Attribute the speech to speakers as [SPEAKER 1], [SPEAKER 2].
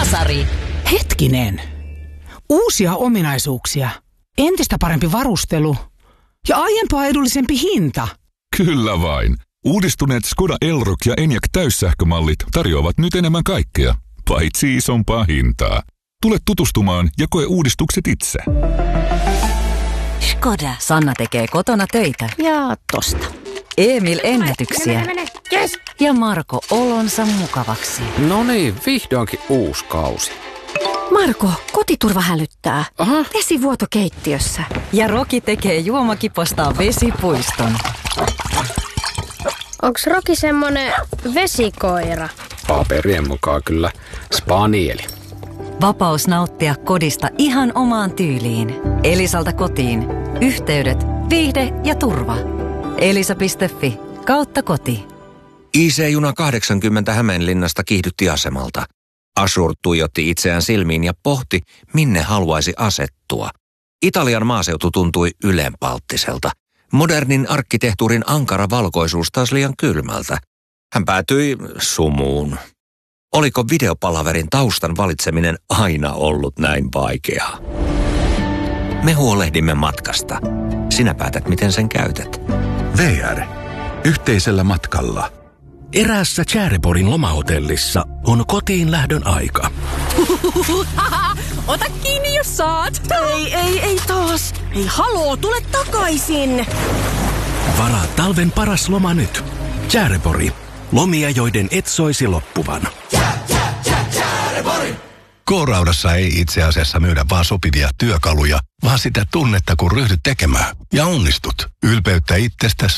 [SPEAKER 1] Sari.
[SPEAKER 2] Hetkinen. Uusia ominaisuuksia, entistä parempi varustelu ja aiempaa edullisempi hinta.
[SPEAKER 3] Kyllä vain. Uudistuneet Skoda Elroq ja Enyaq täyssähkömallit tarjoavat nyt enemmän kaikkea, paitsi isompaa hintaa. Tule tutustumaan ja koe uudistukset itse.
[SPEAKER 1] Skoda. Sanna tekee kotona töitä.
[SPEAKER 4] Ja tosta.
[SPEAKER 1] Emil ennätyksiä.
[SPEAKER 4] Yes.
[SPEAKER 1] Ja Marko olonsa mukavaksi.
[SPEAKER 5] No niin, vihdoinkin uusi kausi.
[SPEAKER 4] Marko, kotiturva hälyttää.
[SPEAKER 5] Aha.
[SPEAKER 4] Vesivuoto keittiössä.
[SPEAKER 1] Ja Roki tekee juomakipostaan vesipuiston.
[SPEAKER 6] Onks Roki semmonen vesikoira?
[SPEAKER 5] Paperien mukaan kyllä spanieli.
[SPEAKER 1] Vapaus nauttia kodista ihan omaan tyyliin. Elisalta kotiin. Yhteydet, viihde ja turva. Elisa.fi/koti.
[SPEAKER 7] IC-juna 80 Hämeenlinnasta kiihdytti asemalta. Ashur tuijotti itseään silmiin ja pohti, minne haluaisi asettua. Italian maaseutu tuntui ylenpalttiselta. Modernin arkkitehtuurin ankara valkoisuus taas liian kylmältä. Hän päätyi sumuun. Oliko videopalaverin taustan valitseminen aina ollut näin vaikeaa? Me huolehdimme matkasta. Sinä päätät, miten sen käytät.
[SPEAKER 8] VR. Yhteisellä matkalla. Eräässä Tjäreporin lomahotellissa on kotiin lähdön aika.
[SPEAKER 4] Ota kiinni, jos saat. Ei taas. Ei haloo, tule takaisin.
[SPEAKER 8] Varaa talven paras loma nyt. Tjärepori. Lomia, joiden et soisi loppuvan.
[SPEAKER 9] K-Raudassa ei itse asiassa myydä vaan sopivia työkaluja, vaan sitä tunnetta, kun ryhdyt tekemään. Ja onnistut. Ylpeyttä itsestäsi